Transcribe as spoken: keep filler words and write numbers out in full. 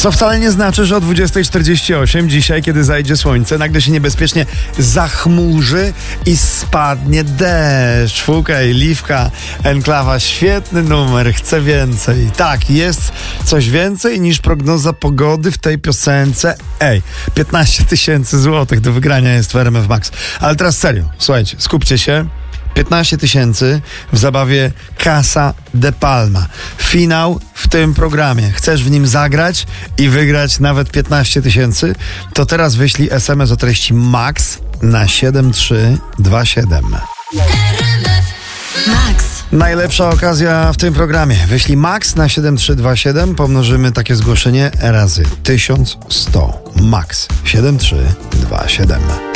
Co wcale nie znaczy, że o dwudziesta czterdzieści osiem dzisiaj, kiedy zajdzie słońce, nagle się niebezpiecznie zachmurzy i spadnie deszcz. Fuka i Liwka, Enklawa, świetny numer, chcę więcej. Tak, jest coś więcej niż prognoza pogody w tej piosence. Ej, piętnaście tysięcy złotych do wygrania jest w R M F Max. Ale teraz serio, słuchajcie, skupcie się. piętnaście tysięcy w zabawie Casa de Palma. Finał w tym programie. Chcesz w nim zagrać i wygrać nawet piętnaście tysięcy? To teraz wyślij es em es o treści MAX na siedem trzy dwa siedem. Max. Najlepsza okazja w tym programie. Wyślij MAX na siedem trzy dwa siedem. Pomnożymy takie zgłoszenie razy tysiąc sto. MAX siedem trzy dwa siedem.